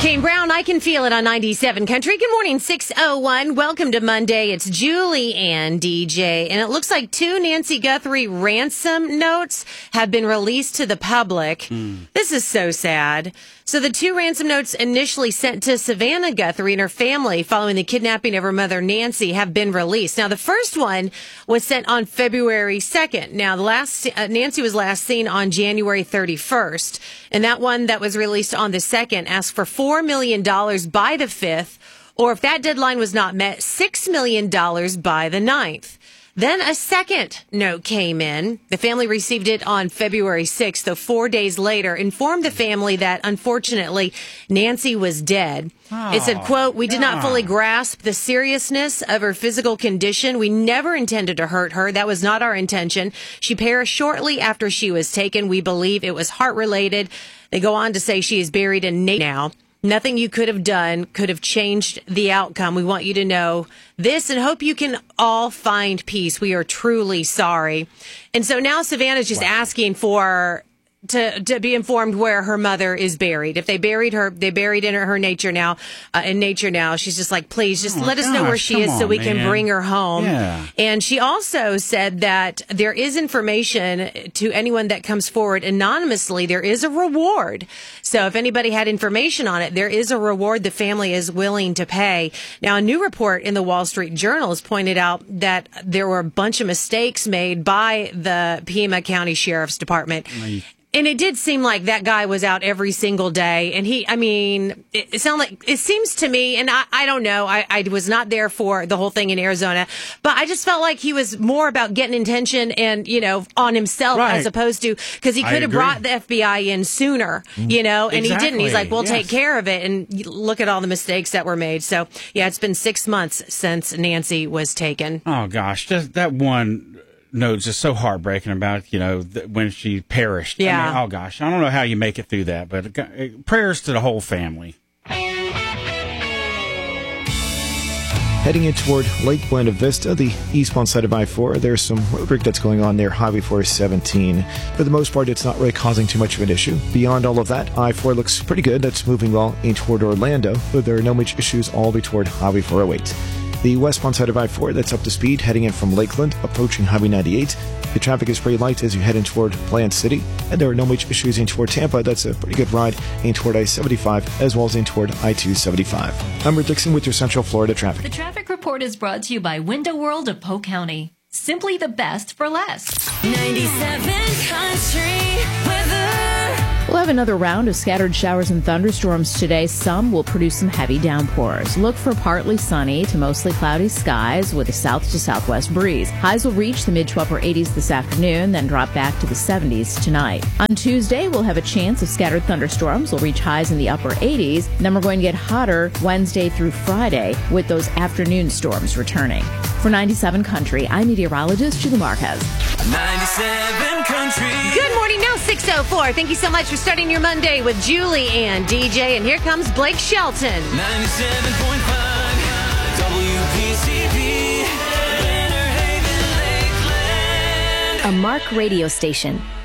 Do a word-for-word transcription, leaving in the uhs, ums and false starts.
Kane Brown, I Can Feel It on ninety-seven Country. Good morning, six oh one. Welcome to Monday. It's Julie and D J. And it looks like two Nancy Guthrie ransom notes have been released to the public. Mm. This is so sad. So the two ransom notes initially sent to Savannah Guthrie and her family following the kidnapping of her mother, Nancy, have been released. Now, the first one was sent on February second. Now, the last uh, Nancy was last seen on January thirty-first. And that one that was released on the second asked for four million dollars by the fifth, or if that deadline was not met, six million dollars by the ninth. Then a second note came in. The family received it on February sixth, though four days later informed the family that, unfortunately, Nancy was dead. Oh, it said, quote, "We did not fully grasp the seriousness of her physical condition. We never intended to hurt her. That was not our intention. She perished shortly after she was taken. We believe it was heart-related." They go on to say she is buried in nature now. Nothing you could have done could have changed the outcome. We want you to know this and hope you can all find peace. We are truly sorry. And so now Savannah's just wow. asking for to to be informed where her mother is buried. If they buried her, they buried in her, her nature now, uh, in nature now. She's just like, please, just oh let us gosh, know where she is on, so we man. can bring her home. Yeah. And she also said that there is information to anyone that comes forward anonymously. There is a reward. So if anybody had information on it, there is a reward the family is willing to pay. Now, a new report in the Wall Street Journal has pointed out that there were a bunch of mistakes made by the Pima County Sheriff's Department. Mm. And it did seem like that guy was out every single day. And he, I mean, it, it sounded like, it seems to me, and I, I don't know, I, I was not there for the whole thing in Arizona, but I just felt like he was more about getting attention and, you know, on himself right. as opposed to, because he could have brought the F B I in sooner, you know, and exactly. he didn't. He's like, we'll yes. take care of it. And look at all the mistakes that were made. So, yeah, it's been six months since Nancy was taken. Oh, gosh, just that one note is just so heartbreaking about, you know, th- when she perished. Yeah. I mean, oh, gosh, I don't know how you make it through that, but uh, prayers to the whole family. Heading in toward Lake Buena Vista, the eastbound side of I four, there's some road work that's going on there, Highway four seventeen. For the most part, it's not really causing too much of an issue. Beyond all of that, I four looks pretty good. That's moving well in toward Orlando, but there are no major issues all the way toward Highway four oh eight. The westbound side of I four, that's up to speed, heading in from Lakeland, approaching Highway ninety-eight. The traffic is pretty light as you head in toward Plant City, and there are no major issues in toward Tampa. That's a pretty good ride in toward I seventy-five, as well as in toward I two seventy-five. I'm Rick Dixon with your Central Florida traffic. The traffic report is brought to you by Window World of Polk County. Simply the best for less. ninety-seven Country Weather. We'll have another round of scattered showers and thunderstorms today. Some will produce some heavy downpours. Look for partly sunny to mostly cloudy skies with a south to southwest breeze. Highs will reach the mid to upper eighties this afternoon, then drop back to the seventies tonight. On Tuesday, we'll have a chance of scattered thunderstorms. We'll reach highs in the upper eighties. Then we're going to get hotter Wednesday through Friday with those afternoon storms returning. For ninety-seven Country, I'm meteorologist Julie Marquez. ninety-seven Country. Good morning, now six oh four. Thank you so much for starting your Monday with Julie and D J. And here comes Blake Shelton. ninety-seven point five W P C B, Winter Haven, Lakeland. A Mark radio station.